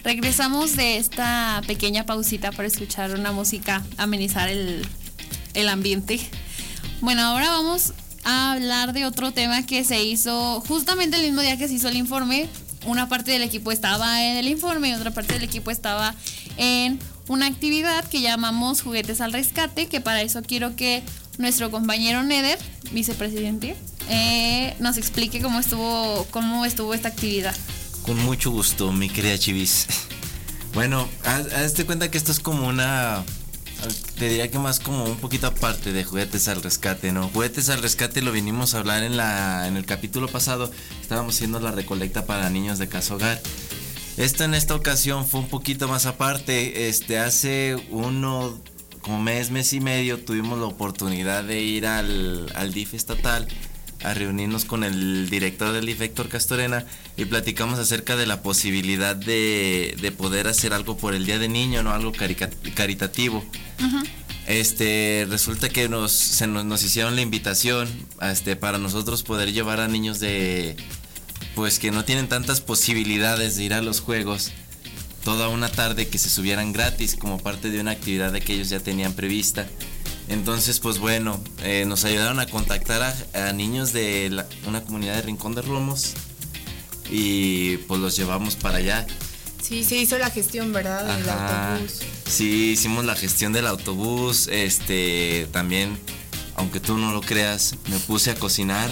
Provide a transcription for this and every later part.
Regresamos de esta pequeña pausita para escuchar una música, amenizar el ambiente. Bueno, ahora vamos a hablar de otro tema que se hizo justamente el mismo día que se hizo el informe. Una parte del equipo estaba en el informe y otra parte del equipo estaba en una actividad que llamamos Juguetes al Rescate, que para eso quiero que nuestro compañero Neder, vicepresidente, nos explique cómo estuvo esta actividad. Con mucho gusto, mi querida Chivis. Bueno, hazte cuenta que esto es como te diría que más como un poquito aparte de Juguetes al Rescate, ¿no? Juguetes al Rescate lo vinimos a hablar en el capítulo pasado. Estábamos haciendo la recolecta para niños de casa hogar. En esta ocasión fue un poquito más aparte. Hace como mes y medio tuvimos la oportunidad de ir al DIF estatal a reunirnos con el director del DIF, Héctor Castorena, y platicamos acerca de la posibilidad de poder hacer algo por el Día del Niño, ¿no? Algo caritativo. Uh-huh. Resulta que nos hicieron la invitación para nosotros poder llevar a niños pues que no tienen tantas posibilidades de ir a los juegos toda una tarde, que se subieran gratis como parte de una actividad que ellos ya tenían prevista. Entonces, pues bueno, nos ayudaron a contactar a niños de una comunidad de Rincón de Romos y pues los llevamos para allá. Sí, se hizo la gestión, ¿verdad? Del autobús. Sí, hicimos la gestión del autobús. También, aunque tú no lo creas, me puse a cocinar.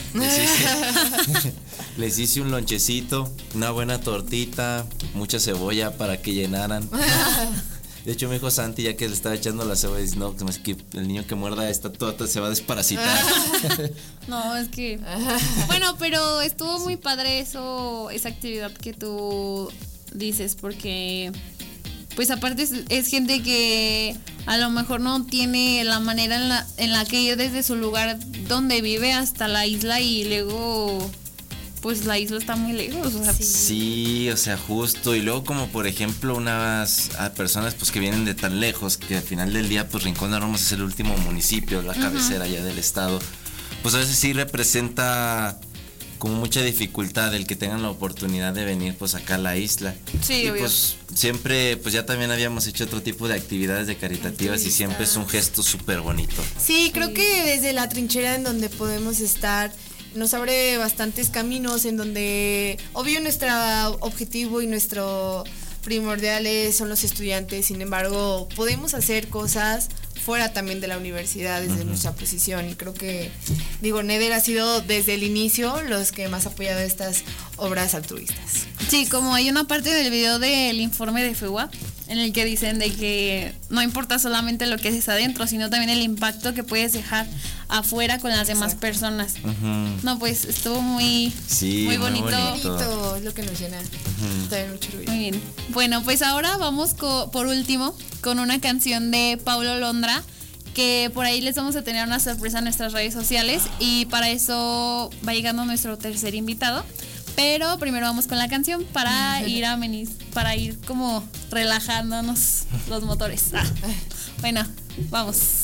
Les hice un lonchecito, una buena tortita, mucha cebolla para que llenaran. De hecho, mi hijo Santi, ya que le estaba echando la cebolla, dice: no, es que el niño que muerda esta torta se va a desparasitar. No, es que... Bueno, pero estuvo muy padre esa actividad que tú dices, porque pues aparte es gente que a lo mejor no tiene la manera en la que ir desde su lugar donde vive hasta la isla, y luego pues la isla está muy lejos, o sea. Sí, o sea, justo. Y luego, como por ejemplo unas personas pues que vienen de tan lejos, que al final del día pues Rincón de Romos es el último municipio, la cabecera ya del estado, pues a veces sí representa como mucha dificultad el que tengan la oportunidad de venir pues acá a la isla. Sí, y obvio. Pues siempre, pues ya también habíamos hecho otro tipo de actividades de caritativas y siempre es un gesto súper bonito. Sí, creo que desde la trinchera en donde podemos estar nos abre bastantes caminos, en donde obvio nuestro objetivo y nuestro primordial son los estudiantes. Sin embargo, podemos hacer cosas fuera también de la universidad desde nuestra posición, y creo que, Neder ha sido desde el inicio los que más ha apoyado estas obras altruistas. Sí, como hay una parte del video del informe de FEUA en el que dicen de que no importa solamente lo que haces adentro, sino también el impacto que puedes dejar afuera con las demás personas. No, pues estuvo muy bonito. Bonito, es lo que nos llena. También mucho orgullo. Muy bien. Bueno, pues ahora vamos por último con una canción de Paulo Londra, que por ahí les vamos a tener una sorpresa en nuestras redes sociales, y para eso va llegando nuestro tercer invitado. Pero primero vamos con la canción para ir como relajándonos los motores. Bueno, vamos.